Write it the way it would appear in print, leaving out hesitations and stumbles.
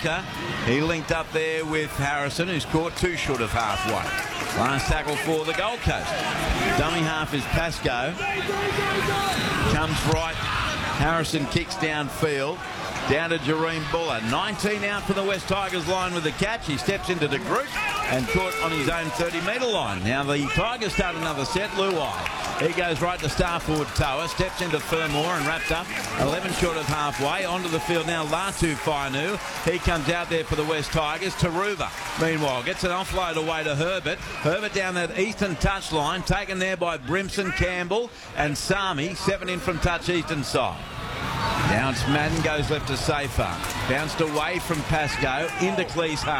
Walker. He linked up there with Harrison, who's caught 2 short of halfway. Last tackle for the Gold Coast. Dummy half is Pascoe. Comes right. Harrison kicks downfield. Down to Jareem Buller. 19 out for the West Tigers line with the catch. He steps into the group and caught on his own 30-metre line. Now the Tigers start another set. Luai. He goes right to Starford Toa. Steps into Fermor and wrapped up. 11 short of halfway. Onto the field now Latu Fainu. He comes out there for the West Tigers. Taruva, meanwhile, gets an offload away to Herbert. Herbert down that eastern touch line. Taken there by Brimson, Campbell and Sami. 7 in from touch eastern side. Now it's Madden, goes left to Safar. Bounced away from Pascoe into Cleese